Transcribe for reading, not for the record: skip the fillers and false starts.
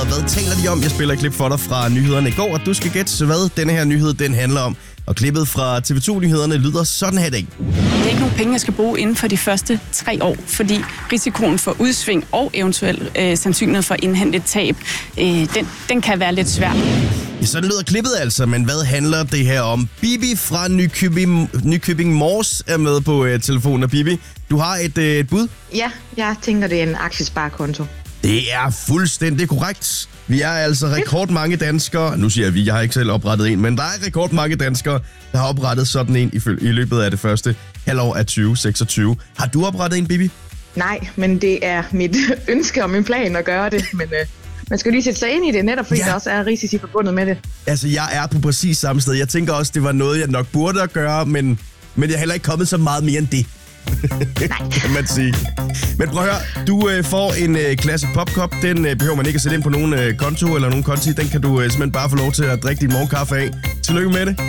Hvad taler de om? Jeg spiller et klip for dig fra nyhederne i går, og du skal gætte, hvad denne her nyhed den handler om. Og klippet fra TV2-nyhederne lyder sådan her i dag. Det er ikke nogen penge, jeg skal bruge inden for de første 3 år, fordi risikoen for udsving og eventuelt sandsynlighed for at indhente et tab, den kan være lidt svær. Ja, sådan lyder klippet altså, men hvad handler det her om? Bibi fra Nykøbing Mors er med på telefonen. Bibi, du har et bud? Ja, jeg tænker, det er en aktiesparekonto. Det er fuldstændig korrekt. Vi er altså rekordmange danskere. Nu siger jeg har ikke selv oprettet en, men der er rekordmange danskere, der har oprettet sådan en i løbet af det første halvår af 2026. Har du oprettet en, Bibi? Nej, men det er mit ønske og min plan at gøre det, men man skal lige sætte sig ind i det, netop fordi der også er risici forbundet med det. Altså, jeg er på præcis samme sted. Jeg tænker også, det var noget, jeg nok burde at gøre, men jeg er heller ikke kommet så meget mere end det. Kan man sige. Men prøv at høre, du får en klasse popkop. Den behøver man ikke at sætte ind på nogen konto eller nogen konti. Den kan du simpelthen bare få lov til at drikke din morgenkaffe af. Tillykke med det.